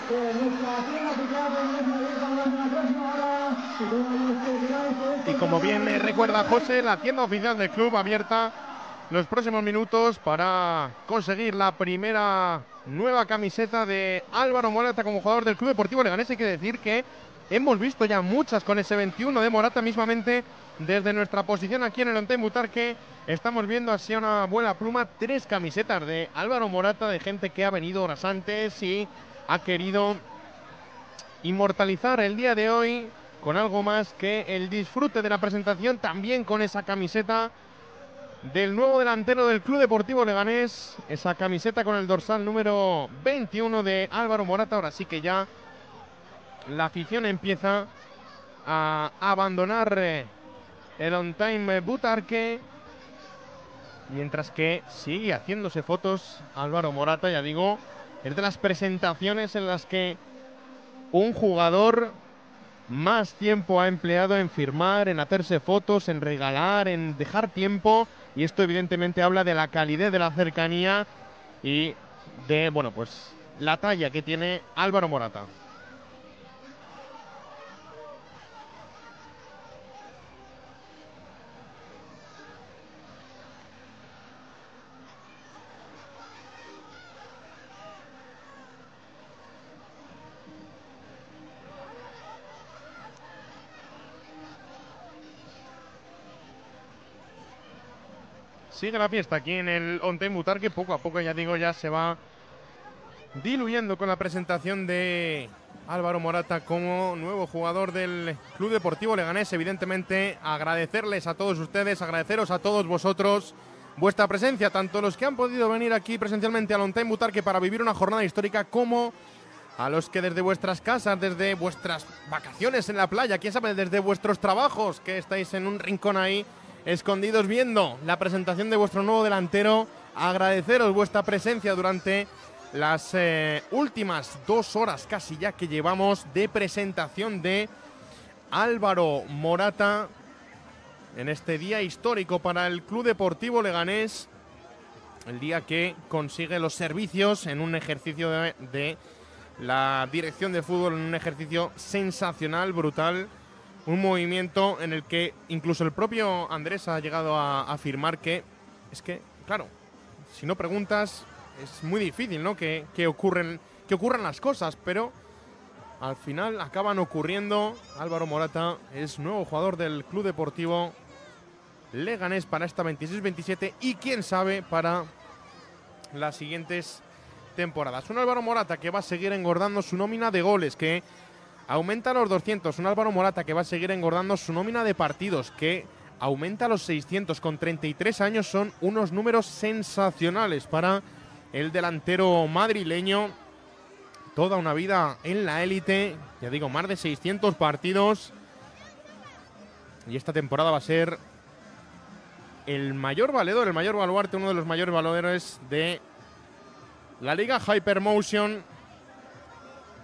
Y como bien recuerda José, la tienda oficial del club abierta los próximos minutos para conseguir la primera nueva camiseta de Álvaro Morata como jugador del Club Deportivo Leganés. Hay que decir que hemos visto ya muchas con ese 21 de Morata. Mismamente desde nuestra posición aquí en el Onten Butarque estamos viendo así a una buena pluma 3 camisetas de Álvaro Morata, de gente que ha venido horas antes y ha querido inmortalizar el día de hoy con algo más que el disfrute de la presentación, también con esa camiseta del nuevo delantero del Club Deportivo Leganés, esa camiseta con el dorsal número 21 de Álvaro Morata. Ahora sí que ya la afición empieza a abandonar el On Time Butarque, mientras que sigue haciéndose fotos Álvaro Morata. Ya digo, es de las presentaciones en las que un jugador más tiempo ha empleado en firmar, en hacerse fotos, en regalar, en dejar tiempo. Y esto evidentemente habla de la calidez, de la cercanía y de, bueno, pues la talla que tiene Álvaro Morata. Sigue la fiesta aquí en el On Time Butarque, que poco a poco, ya digo, ya se va diluyendo con la presentación de Álvaro Morata como nuevo jugador del Club Deportivo Leganés. Evidentemente, agradecerles a todos ustedes, agradeceros a todos vosotros vuestra presencia, tanto los que han podido venir aquí presencialmente al On Time Butarque para vivir una jornada histórica, como a los que desde vuestras casas, desde vuestras vacaciones en la playa, quién sabe, desde vuestros trabajos, que estáis en un rincón ahí escondidos viendo la presentación de vuestro nuevo delantero. Agradeceros vuestra presencia durante las últimas 2 horas casi ya que llevamos de presentación de Álvaro Morata en este día histórico para el Club Deportivo Leganés, el día que consigue los servicios en un ejercicio de la dirección de fútbol, en un ejercicio sensacional, brutal, un movimiento en el que incluso el propio Andrés ha llegado a afirmar que es que, claro, si no preguntas es muy difícil, ¿no?, que ocurran las cosas, pero al final acaban ocurriendo. Álvaro Morata es nuevo jugador del Club Deportivo Leganés para esta 26-27 y quién sabe para las siguientes temporadas. Un Álvaro Morata que va a seguir engordando su nómina de goles, que aumenta a los 200. Un Álvaro Morata que va a seguir engordando su nómina de partidos, que aumenta a los 600. Con 33 años son unos números sensacionales para el delantero madrileño. Toda una vida en la élite, ya digo, más de 600 partidos. Y esta temporada va a ser el mayor valedor, el mayor baluarte, uno de los mayores valores de la Liga Hypermotion.